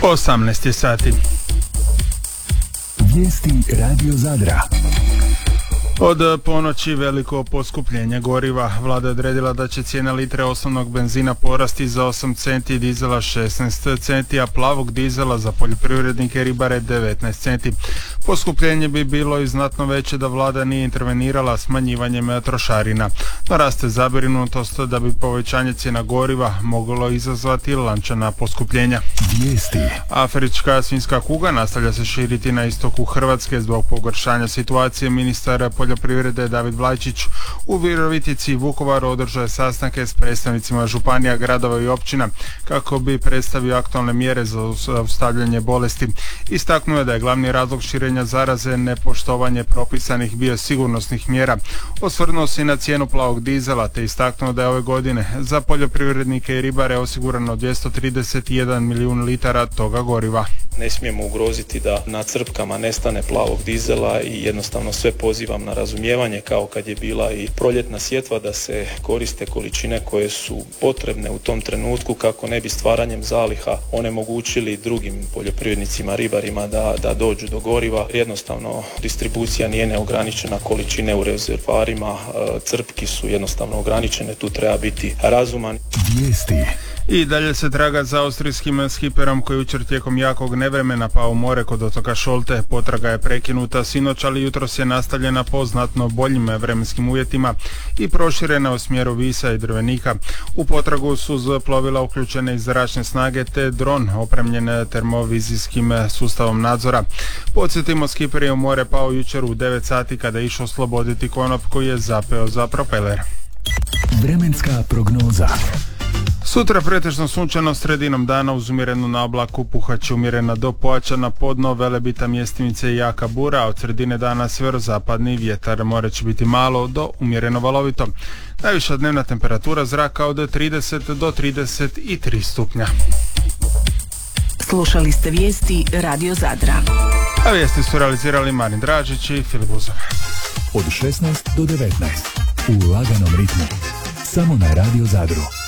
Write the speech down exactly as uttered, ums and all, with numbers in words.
osamnaest je sati. Vijesti Radio Zadra. Od ponoći veliko poskupljenje goriva. Vlada je odredila da će cijena litre osnovnog benzina porasti za osam centi, dizela šesnaest centi, a plavog dizela za poljoprivrednike i ribare devetnaest centi. Poskupljenje bi bilo i znatno veće da vlada nije intervenirala smanjivanjem trošarina. No raste zabrinutost da bi povećanje cijena goriva moglo izazvati lančana poskupljenja. Vijesti. Afrička svinjska kuga nastavlja se širiti na istoku Hrvatske zbog pogoršanja situacije. Ministar poljoprivrede David Vlajčić u Virovitici i Vukovaru održao je sastanke s predstavnicima županija, gradova i općina kako bi predstavio aktualne mjere za zaustavljanje bolesti. Istaknuo je da je glavni razlog širenja zaraze nepoštovanje propisanih biosigurnosnih mjera. Osvrnuo se i na cijenu plavog dizela te istaknuo da je ove godine za poljoprivrednike i ribare osigurano dvjesto trideset jedan milijun litara toga goriva. Ne smijemo ugroziti da na crpkama nestane plavog dizela i jednostavno sve pozivam na razumijevanje kao kad je bila i proljetna sjetva da se koriste količine koje su potrebne u tom trenutku kako ne bi stvaranjem zaliha onemogućili drugim poljoprivrednicima, ribarima da, da dođu do goriva. Jednostavno distribucija nije neograničena, količine u rezervoarima crpki su jednostavno ograničene, tu treba biti razuman. Vijesti. I dalje se traga za austrijskim skiperom koji jučer tijekom jakog nevremena pao u more kod otoka Šolte. Potraga je prekinuta sinoć, ali jutros je nastavljena po znatno boljim vremenskim uvjetima i proširena u smjeru Visa i Drvenika. U potragu su plovila uključene i zračne snage te dron opremljen termovizijskim sustavom nadzora. Podsjetimo, skiper je u more pao jučer u devet sati kada je išao osloboditi konop koji je zapeo za propeler. Vremenska prognoza. Sutra pretežno sunčano, sredinom dana uz umjerenu naoblaku, puhaće umjerena do pojačana podno, Velebita, Mjestimice i jaka bura, a od sredine dana sjeverozapadni vjetar. More će biti malo do umjereno valovito. Najviša dnevna temperatura zraka od trideset do trideset tri stupnja. Slušali ste vijesti Radio Zadra. A vijesti su realizirali Marin Dražić i Filip Buzov. Od šesnaest do devetnaest u laganom ritmu. Samo na Radio Zadru.